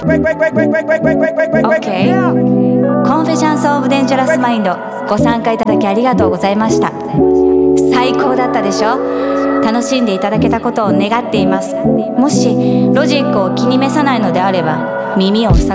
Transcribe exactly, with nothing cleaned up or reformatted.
コンフェッションズ・オブ・デンジャラス・マインド、ご参加いただきありがとうございました。最高だったでしょ。楽しんでいただけたことを願っています。もしロジックを気に召さないのであれば、耳を塞